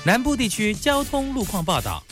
南部地区交通路况报道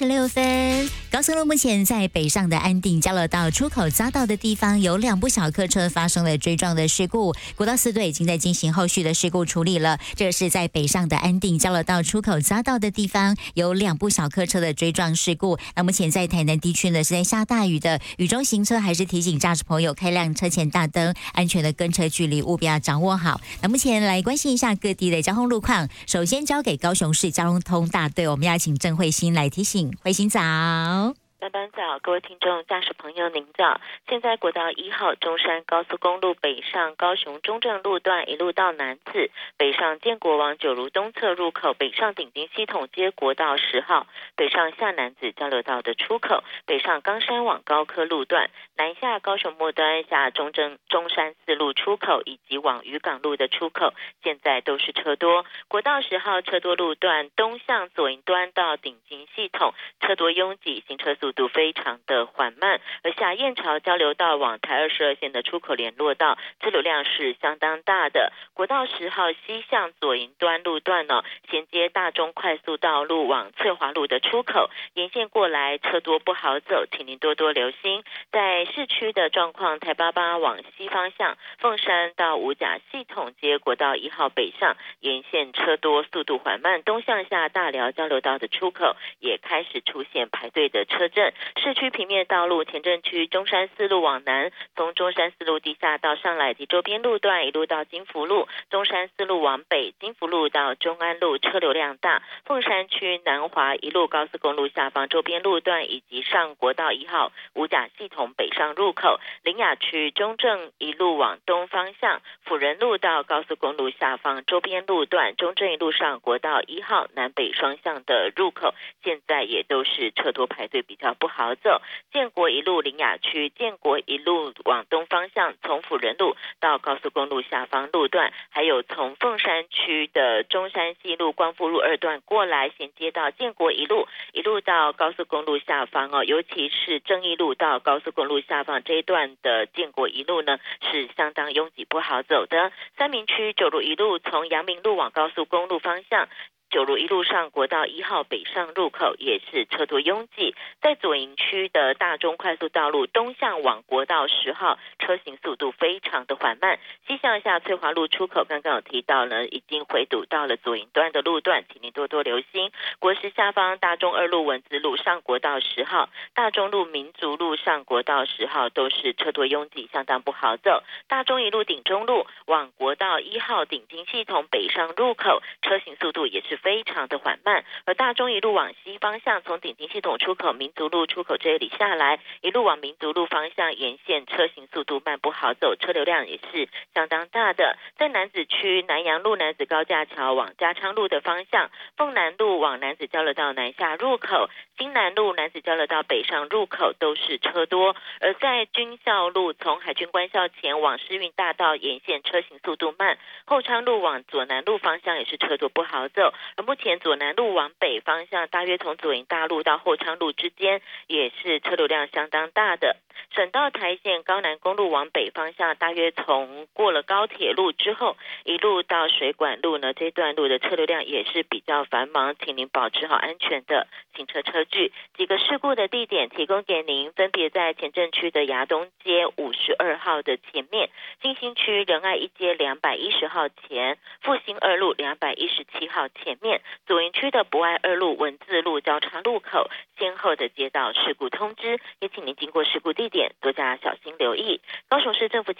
7:36，高速路目前在北上的安定交流道出口匝道的地方有2部小客车发生了追撞的事故，国道4队已经在进行后续的事故处理了。这个是在北上的安定交流道出口匝道的地方有2部小客车的追撞事故。那目前在台南地区呢是在下大雨的，雨中行车还是提醒驾驶朋友开亮车前大灯，安全的跟车距离务必要掌握好。那目前来关心一下各地的交通路况，首先交给高雄市交通大队，我们要请郑慧欣来提醒。慧欣早。 班班早，各位听众、驾驶朋友您早。现在国道1号中山高速公路北上高雄中正路段一路到南子，北上建国往九如东侧入口，北上鼎金系统街国道10号，北上下南子交流道的出口，北上冈山往高科路段，南下高雄末端下中山4路出口以及往渔港路的出口，现在都是车多。国道10号车多路段东向左营端到鼎金系统车多拥挤，行车速度非常的缓慢，而下燕巢交流道往台22线的出口联络道车流量是相当大的。国道10号西向左营端路段衔接大中快速道路往翠华路的出口，沿线过来车多不好走，请您多多留心。在市区的状况，台88往西方向凤山到五甲系统街国道1号北上，沿线车多速度缓慢，东向下大寮交流道的出口也开始出现排队的车阵。市区平面道路前镇区中山4路往南，从中山4路地下道上来及周边路段一路到金福路，中山4路往北，金福路到中安路车流量大，凤山区南华一路高速公路下方周边路段以及上国道1号五甲系统北上入口，苓雅区中正一路往东方向，辅仁路到高速公路下方周边路段，中正一路上国道1号南北双向的入口，现在也都是车多排队比较不好走。建国一路苓雅区，建国一路往东方向，从辅仁路到高速公路下方路段，还有从凤山区的中山西路光复路2段过来，衔接到建国一路到高速公路下方尤其是正义路到高速公路下方这一段的建国一路呢是相当拥挤不好走的。三民区九如一路从阳明路往高速公路方向，九如一路上国道1号北上入口也是车多拥挤。在左营区的大中快速道路东向往国道10号车行速度非常的缓慢，西向下翠华路出口刚刚有提到呢，已经回堵到了左营端的路段，请您多多留心。国师下方大中2路文资路上国道10号，大中路民族路上国道10号都是车多拥挤，相当不好走。大中一路鼎中路往国道1号鼎金系统北上入口，车行速度也是非常的缓慢，而大中一路往西方向，从鼎金系统出口民族路出口这里下来，一路往民族路方向沿线车行速度慢不好走，车流量也是相当大的。在楠梓区南阳路楠梓高架桥往嘉昌路的方向，凤南路往楠梓交流道南下入口，新南路楠梓交流道北上入口都是车多，而在军校路从海军官校前往世运大道沿线车行速度慢，后昌路往左南路方向也是车多不好走，而目前左南路往北方向大约从左营大路到后昌路之间也是车流量相当大的。省道台线高南公路往北方向大约从过了高铁路之后一路到水管路呢，这段路的车流量也是比较繁忙，请您保持好安全的行车车距。几个事故的地点提供给您，分别在前镇区的亚东街52号的前面，新兴区仁爱一街210号前，复兴2路217号前面，左营区的博爱2路文字路交叉路口先后的接到事故通知，也请您经过事故地点多加小心留意。高雄市政府